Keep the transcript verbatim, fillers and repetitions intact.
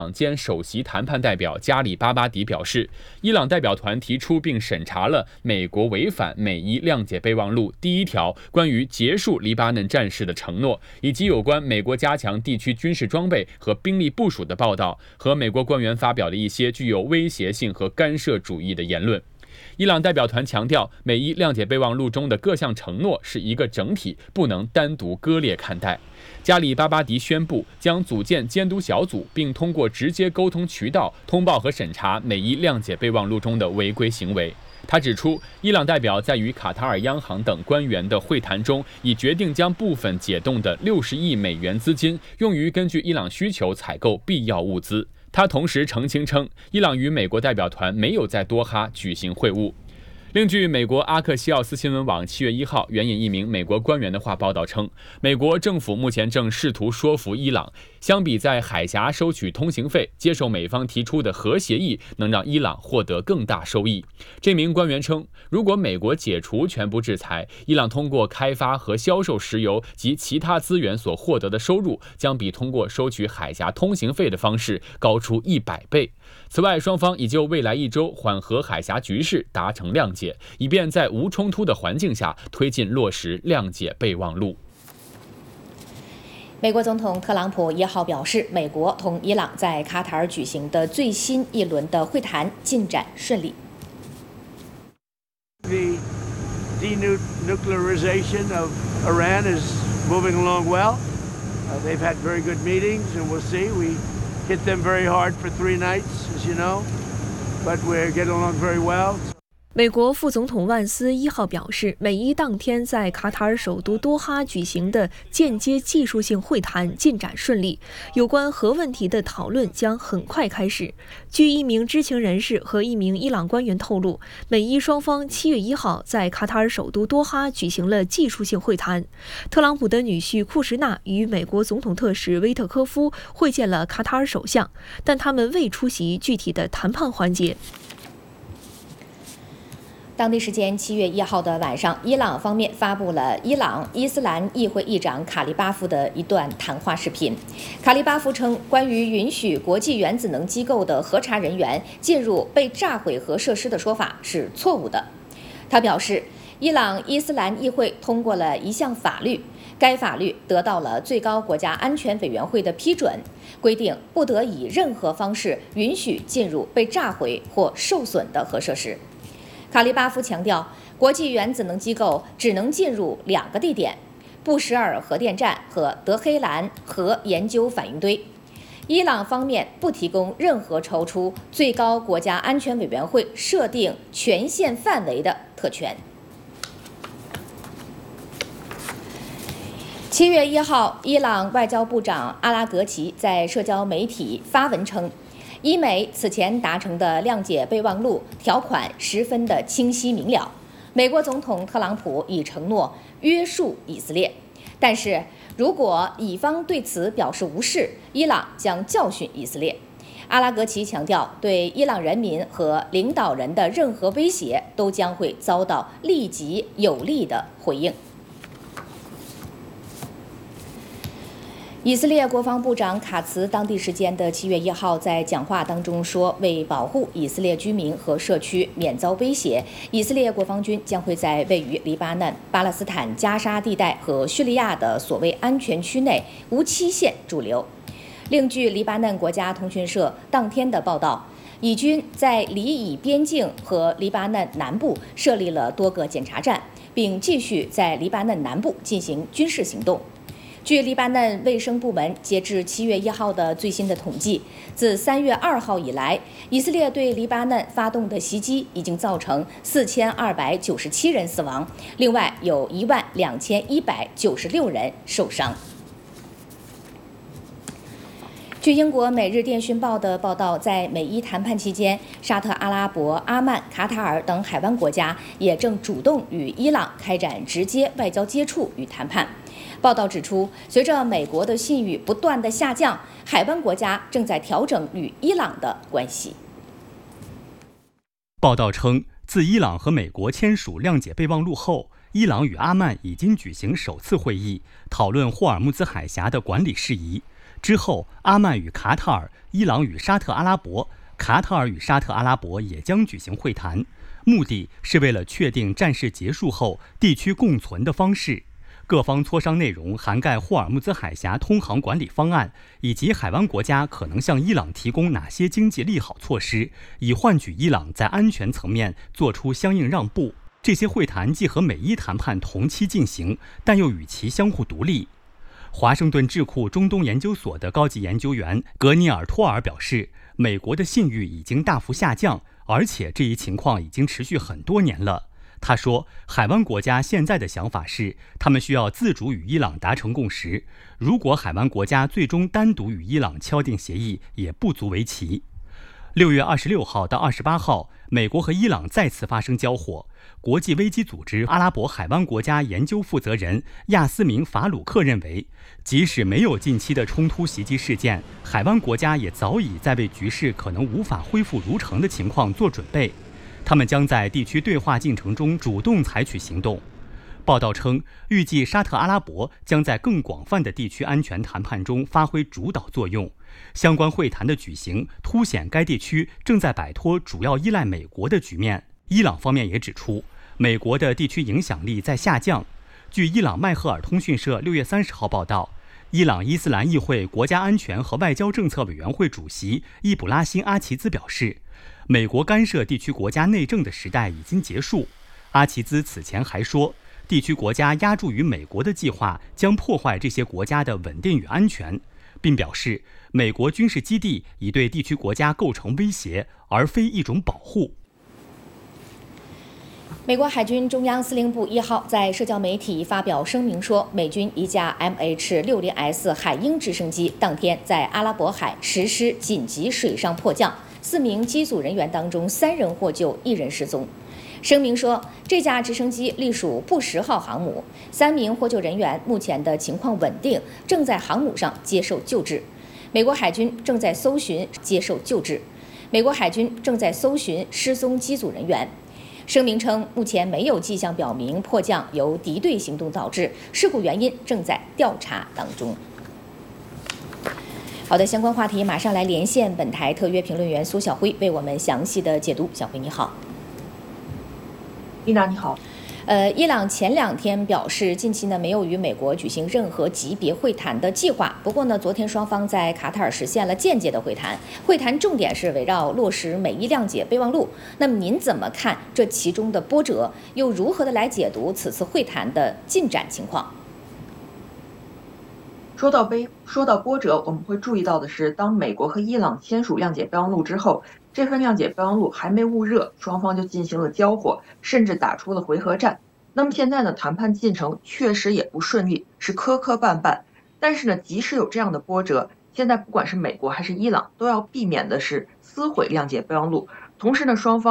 兼首席谈判代表加里巴巴迪表示，伊朗代表团提出并审查了美国违反美伊谅解备忘录第一条关于结束黎巴嫩战事的承诺，以及有关美国加强地区军事装备和兵力部署的报道，和美国官员发表的一些具有威胁性和干涉主义的言论。伊朗代表团强调，美伊谅解备忘录中的各项承诺是一个整体，不能单独割裂看待。加里巴巴迪宣布将组建监督小组，并通过直接沟通渠道通报和审查美伊谅解备忘录中的违规行为。他指出，伊朗代表在与卡塔尔央行等官员的会谈中，已决定将部分解冻的六十亿美元资金用于根据伊朗需求采购必要物资。他同时澄清称，伊朗与美国代表团没有在多哈举行会晤。另据美国阿克西奥斯新闻网七月一号援引一名美国官员的话报道称，美国政府目前正试图说服伊朗，相比在海峡收取通行费，接受美方提出的核协议能让伊朗获得更大收益。这名官员称，如果美国解除全部制裁，伊朗通过开发和销售石油及其他资源所获得的收入，将比通过收取海峡通行费的方式高出一百倍。此外，双方已就未来一周缓和海峡局势达成谅解，以便在无冲突的环境下推进落实谅解备忘录。 美国总统特朗普一号表示，美国同伊朗在卡塔尔举行的最新一轮的会谈进展顺利。 The denuclearization of Iran is moving along well. Uh, they've had very good meetings, and we'll see. We hit them very hard for three nights, as you know, but we're getting along very well. 美国副总统万斯一号表示，美伊当天在卡塔尔首都多哈举行的间接技术性会谈进展顺利，有关核问题的讨论将很快开始。据一名知情人士和一名伊朗官员透露，美伊双方七月一号在卡塔尔首都多哈举行了技术性会谈。特朗普的女婿库什纳与美国总统特使威特科夫会见了卡塔尔首相，但他们未出席具体的谈判环节。 当地时间七月一号的晚上，伊朗方面发布了伊朗伊斯兰议会议长卡利巴夫的一段谈话视频。卡利巴夫称，关于允许国际原子能机构的核查人员进入被炸毁核设施的说法是错误的。他表示，伊朗伊斯兰议会通过了一项法律，该法律得到了最高国家安全委员会的批准，规定不得以任何方式允许进入被炸毁或受损的核设施。卡利巴夫强调，国际原子能机构只能进入两个地点：布什尔核电站和德黑兰核研究反应堆。伊朗方面不提供任何超出最高国家安全委员会设定权限范围的特权。七月一号，伊朗外交部长阿拉格齐在社交媒体发文称，伊美此前达成的谅解备忘录条款十分的清晰明了，美国总统特朗普已承诺约束以色列，但是如果以方对此表示无视，伊朗将教训以色列。阿拉格齐强调，对伊朗人民和领导人的任何威胁都将会遭到立即有力的回应。以色列国防部长卡茨当地时间的七月一号在讲话当中说，为保护以色列居民和社区免遭威胁，以色列国防军将会在位于黎巴嫩、巴勒斯坦加沙地带和叙利亚的所谓安全区内无期限驻留。另据黎巴嫩国家通讯社当天的报道，以军在黎以边境和黎巴嫩南部设立了多个检查站，并继续在黎巴嫩南部进行军事行动。据黎巴嫩卫生部门截至七月一号的最新的统计，自三月二号以来，以色列对黎巴嫩发动的袭击已经造成四千二百九十七人死亡，另外有一万两千一百九十六人受伤。据英国《每日电讯报》的报道，在美伊谈判期间，沙特阿拉伯、阿曼、卡塔尔等海湾国家也正主动与伊朗开展直接外交接触与谈判。报道指出，随着美国的信誉不断的下降，海湾国家正在调整与伊朗的关系。 报道称，自伊朗和美国签署谅解备忘录后，伊朗与阿曼已经举行首次会议，讨论霍尔木兹海峡的管理事宜。 之后，阿曼与卡塔尔、伊朗与沙特阿拉伯、卡塔尔与沙特阿拉伯也将举行会谈，目的是为了确定战事结束后地区共存的方式。各方磋商内容涵盖霍尔木兹海峡通航管理方案，以及海湾国家可能向伊朗提供哪些经济利好措施，以换取伊朗在安全层面做出相应让步。这些会谈既和美伊谈判同期进行，但又与其相互独立。华盛顿智库中东研究所的高级研究员格尼尔托尔表示，美国的信誉已经大幅下降，而且这一情况已经持续很多年了。他说，海湾国家现在的想法是，他们需要自主与伊朗达成共识。如果海湾国家最终单独与伊朗敲定协议，也不足为奇。六月二十六号到二十八号，美国和伊朗再次发生交火。国际危机组织阿拉伯海湾国家研究负责人亚斯明·法鲁克认为，即使没有近期的冲突袭击事件，海湾国家也早已在为局势可能无法恢复如常的情况做准备。他们将在地区对话进程中主动采取行动。报道称，预计沙特阿拉伯将在更广泛的地区安全谈判中发挥主导作用。相关会谈的举行，凸显该地区正在摆脱主要依赖美国的局面。伊朗方面也指出，美国的地区影响力在下降。据伊朗迈赫尔通讯社六月三十号报道，伊朗伊斯兰议会国家安全和外交政策委员会主席伊卜拉欣·阿齐兹表示，美国干涉地区国家内政的时代已经结束。阿齐兹此前还说，地区国家押注于美国的计划将破坏这些国家的稳定与安全，并表示，美国军事基地已对地区国家构成威胁，而非一种保护。 美国海军中央司令部一号在社交媒体发表声明说，美军一架 M H 六十 S 海鹰直升机当天在阿拉伯海实施紧急水上迫降，四名机组人员当中三人获救，一人失踪。声明说，这架直升机隶属布什号航母，三名获救人员目前的情况稳定，正在航母上接受救治。美国海军正在搜寻接受救治，美国海军正在搜寻失踪机组人员。声明称，目前没有迹象表明迫降由敌对行动导致，事故原因正在调查当中。好的，相关话题马上来连线本台特约评论员苏晓辉，为我们详细的解读。小辉你好。 丽娜你好。 呃，伊朗前两天表示，近期呢没有与美国举行任何级别会谈的计划。不过呢，昨天双方在卡塔尔实现了间接的会谈，会谈重点是围绕落实美伊谅解备忘录。那么您怎么看这其中的波折？又如何的来解读此次会谈的进展情况？ 说到悲，说到波折，我们会注意到的是，当美国和伊朗签署谅解备忘录之后，这份谅解备忘录还没捂热，双方就进行了交火，甚至打出了回合战。那么现在呢，谈判进程确实也不顺利，是磕磕绊绊。但是呢，即使有这样的波折，现在不管是美国还是伊朗，都要避免的是撕毁谅解备忘录。同时呢，双方